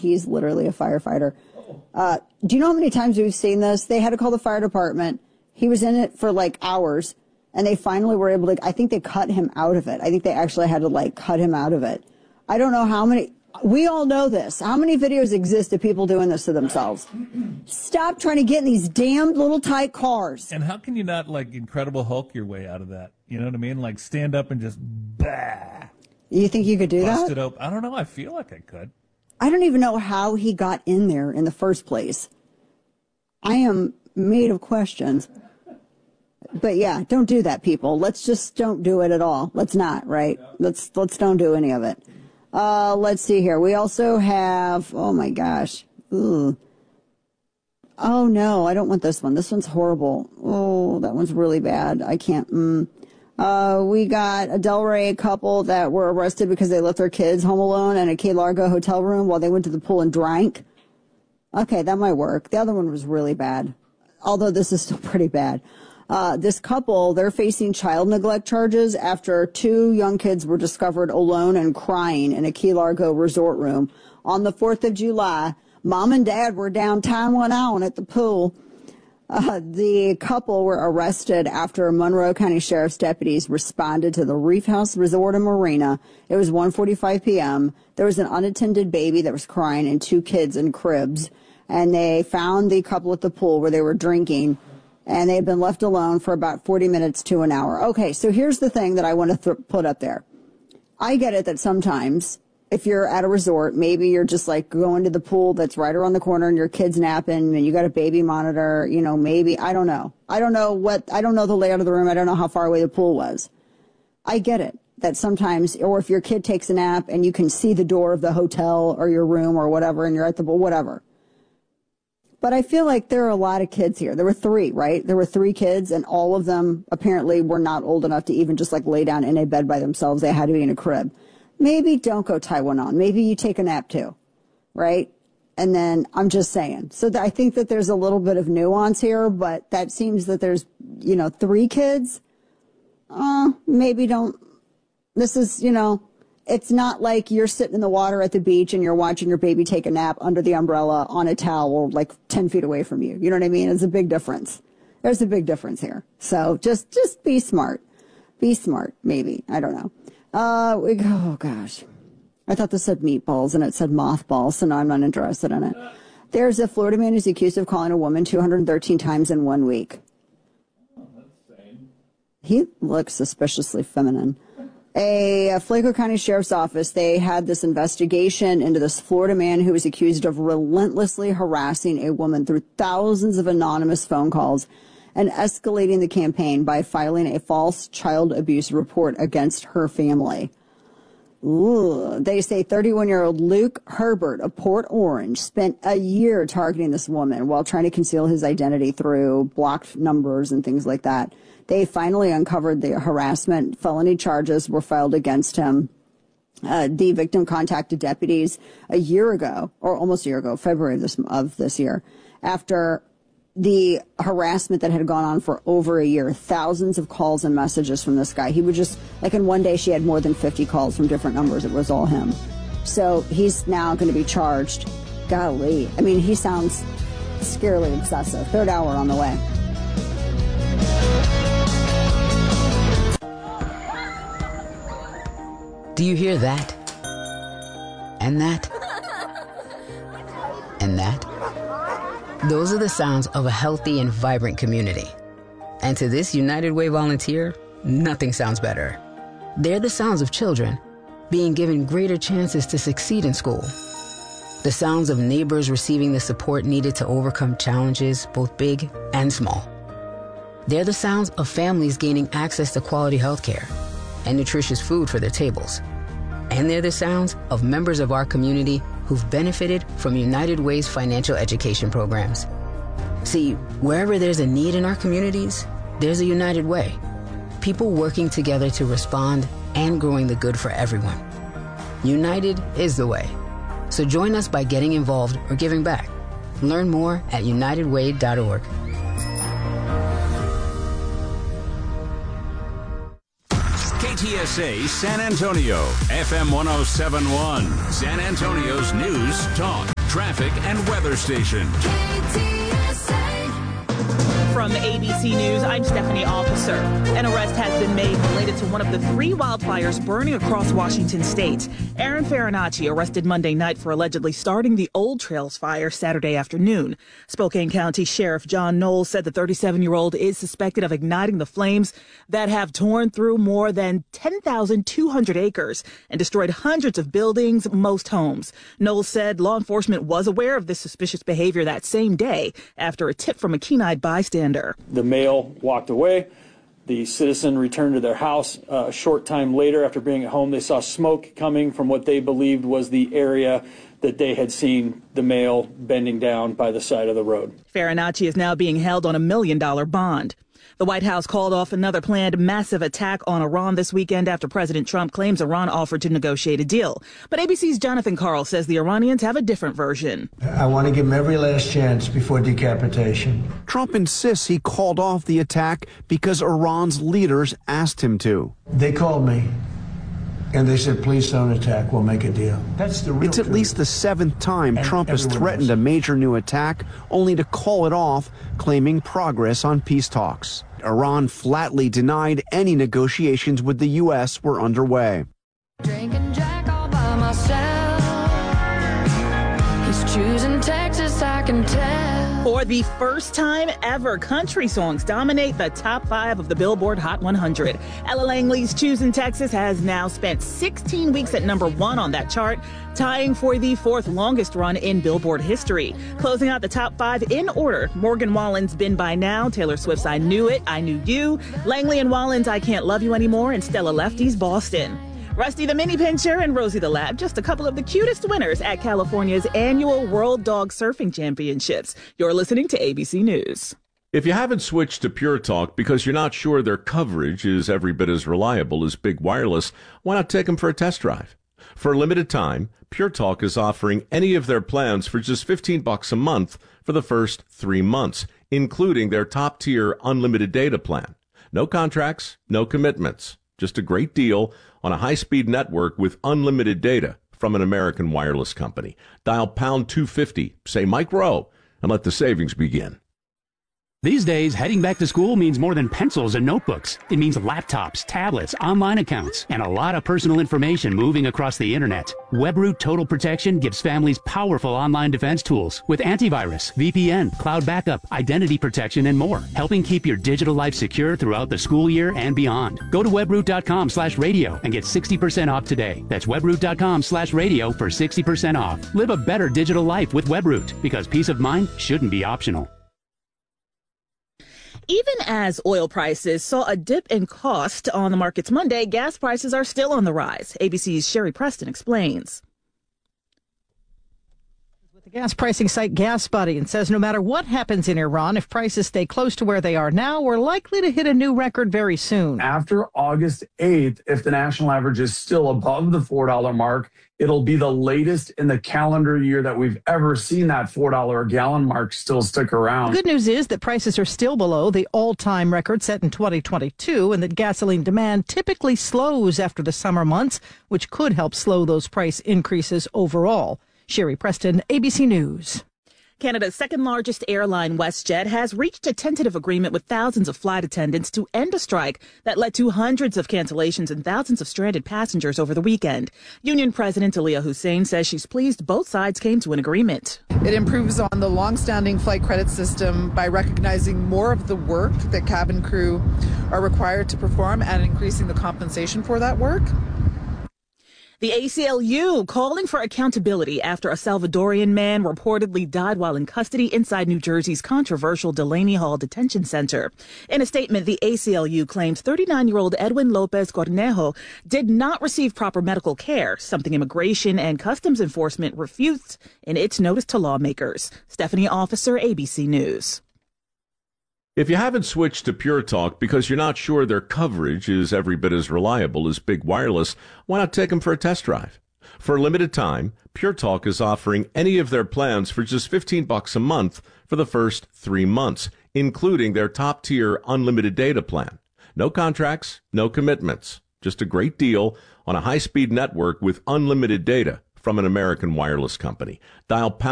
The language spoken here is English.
He's literally a firefighter. Do you know how many times we've seen this? They had to call the fire department. He was in it for like hours, and they finally were able to, I think they cut him out of it. I think they actually had to like cut him out of it. I don't know how many, we all know this. How many videos exist of people doing this to themselves? Stop trying to get in these damn little tight cars. And how can you not like Incredible Hulk your way out of that? You know what I mean? Like stand up and just bah. You think you could do Bust that? It open. I don't know. I feel like I could. I don't even know how he got in there in the first place. I am made of questions. But yeah, don't do that, people. Let's just don't do it at all. Let's not, right? Let's don't do any of it. Let's see here. We also have, oh my gosh. Ooh. Oh no, I don't want this one. This one's horrible. Oh, that one's really bad. I can't. We got a Delray couple that were arrested because they left their kids home alone in a Key Largo hotel room while they went to the pool and drank. Okay, that might work. The other one was really bad, although this is still pretty bad. This couple, they're facing child neglect charges after 2 young kids were discovered alone and crying in a Key Largo resort room on the 4th of July. Mom and dad were down tying one on at the pool. The couple were arrested after Monroe County Sheriff's deputies responded to the Reef House Resort and Marina. It was 1:45 p.m. There was an unattended baby that was crying and 2 kids in cribs. And they found the couple at the pool where they were drinking. And they had been left alone for about 40 minutes to an hour. Okay, so here's the thing that I want to put up there. I get it that sometimes if you're at a resort, maybe you're just like going to the pool that's right around the corner and your kid's napping and you got a baby monitor, you know, maybe, I don't know. I don't know the layout of the room. I don't know how far away the pool was. I get it that sometimes, or if your kid takes a nap and you can see the door of the hotel or your room or whatever and you're at the pool, whatever. But I feel like there are a lot of kids here. There were 3, right? There were 3 kids, and all of them apparently were not old enough to even just like lay down in a bed by themselves. They had to be in a crib. Maybe don't go tie one on. Maybe you take a nap too, right? And then I'm just saying. So I think that there's a little bit of nuance here, but that seems that there's, 3 kids. Maybe don't. This is, it's not like you're sitting in the water at the beach and you're watching your baby take a nap under the umbrella on a towel like 10 feet away from you. You know what I mean? It's a big difference. There's a big difference here. So just be smart. Be smart, maybe. I don't know. Oh gosh. I thought this said meatballs and it said mothballs, so now I'm not interested in it. There's a Florida man who's accused of calling a woman 213 times in 1 week. Oh, that's sane. He looks suspiciously feminine. A Flaco County Sheriff's Office, they had this investigation into this Florida man who was accused of relentlessly harassing a woman through thousands of anonymous phone calls and escalating the campaign by filing a false child abuse report against her family. Ooh, they say 31-year-old Luke Herbert of Port Orange spent a year targeting this woman while trying to conceal his identity through blocked numbers and things like that. They finally uncovered the harassment. Felony charges were filed against him. The victim contacted deputies a year ago, or almost a year ago, February of this year, after the harassment that had gone on for over a year. Thousands of calls and messages from this guy. He would just, like in one day, she had more than 50 calls from different numbers. It was all him. So he's now going to be charged. Golly. I mean, he sounds scarily excessive. 3rd hour on the way. Do you hear that? And that? And that? Those are the sounds of a healthy and vibrant community. And to this United Way volunteer, nothing sounds better. They're the sounds of children being given greater chances to succeed in school. The sounds of neighbors receiving the support needed to overcome challenges, both big and small. They're the sounds of families gaining access to quality health care and nutritious food for their tables. And they're the sounds of members of our community who've benefited from United Way's financial education programs. See, wherever there's a need in our communities, there's a United Way. People working together to respond and growing the good for everyone. United is the way. So join us by getting involved or giving back. Learn more at unitedway.org. KTSA San Antonio, FM 107.1, San Antonio's News Talk. traffic and weather station. From ABC News, I'm Stephanie Officer. An arrest has been made related to one of the 3 wildfires burning across Washington state. Aaron Farinacci arrested Monday night for allegedly starting the Old Trails fire Saturday afternoon. Spokane County Sheriff John Knowles said the 37-year-old is suspected of igniting the flames that have torn through more than 10,200 acres and destroyed hundreds of buildings, most homes. Knowles said law enforcement was aware of this suspicious behavior that same day after a tip from a keen-eyed bystander. The male walked away. The citizen returned to their house. A short time later, after being at home, they saw smoke coming from what they believed was the area that they had seen the male bending down by the side of the road. Farinacci is now being held on $1 million bond. The White House called off another planned massive attack on Iran this weekend after President Trump claims Iran offered to negotiate a deal. But ABC's Jonathan Karl says the Iranians have a different version. I want to give him every last chance before decapitation. Trump insists he called off the attack because Iran's leaders asked him to. They called me and they said, please don't attack, we'll make a deal. That's the real It's at least the 7th time Trump has threatened a major new attack, only to call it off, claiming progress on peace talks. Iran flatly denied any negotiations with the U.S. were underway. Drinking Jack all by myself. He's choosing Texas, I can tell. For the first time ever, country songs dominate the top 5 of the Billboard Hot 100. Ella Langley's Choosing Texas has now spent 16 weeks at number 1 on that chart, tying for the 4th longest run in Billboard history. Closing out the top 5 in order, Morgan Wallen's Been By Now, Taylor Swift's I Knew It, I Knew You, Langley and Wallen's I Can't Love You Anymore, and Stella Lefty's Boston. Rusty the Mini Pincher and Rosie the Lab, just a couple of the cutest winners at California's annual World Dog Surfing Championships. You're listening to ABC News. If you haven't switched to Pure Talk because you're not sure their coverage is every bit as reliable as Big Wireless, why not take them for a test drive? For a limited time, Pure Talk is offering any of their plans for just $15 a month for the first 3 months, including their top-tier unlimited data plan. No contracts, no commitments. Just a great deal on a high-speed network with unlimited data from an American wireless company. Dial pound 250, say Mike Rowe, and let the savings begin. These days, heading back to school means more than pencils and notebooks. It means laptops, tablets, online accounts, and a lot of personal information moving across the internet. WebRoot Total Protection gives families powerful online defense tools with antivirus, VPN, cloud backup, identity protection, and more, helping keep your digital life secure throughout the school year and beyond. Go to webroot.com/radio and get 60% off today. That's webroot.com/radio for 60% off. Live a better digital life with WebRoot, because peace of mind shouldn't be optional. Even as oil prices saw a dip in cost on the markets Monday, gas prices are still on the rise. ABC's Sherry Preston explains. The gas pricing site GasBuddy and says no matter what happens in Iran, if prices stay close to where they are now, we're likely to hit a new record very soon. After August 8th, if the national average is still above the $4 mark, it'll be the latest in the calendar year that we've ever seen that $4 a gallon mark still stick around. The good news is that prices are still below the all-time record set in 2022 and that gasoline demand typically slows after the summer months, which could help slow those price increases overall. Sherry Preston, ABC News. Canada's second-largest airline, WestJet, has reached a tentative agreement with thousands of flight attendants to end a strike that led to hundreds of cancellations and thousands of stranded passengers over the weekend. Union President Aliyah Hussein says she's pleased both sides came to an agreement. It improves on the long-standing flight credit system by recognizing more of the work that cabin crew are required to perform and increasing the compensation for that work. The ACLU calling for accountability after a Salvadorian man reportedly died while in custody inside New Jersey's controversial Delaney Hall Detention Center. In a statement, the ACLU claims 39-year-old Edwin Lopez Cornejo did not receive proper medical care, something Immigration and Customs Enforcement refused in its notice to lawmakers. Stephanie Officer, ABC News. If you haven't switched to Pure Talk because you're not sure their coverage is every bit as reliable as Big Wireless, why not take them for a test drive? For a limited time, Pure Talk is offering any of their plans for just $15 a month for the first 3 months, including their top-tier unlimited data plan. No contracts, no commitments. Just a great deal on a high-speed network with unlimited data from an American wireless company. Dial pound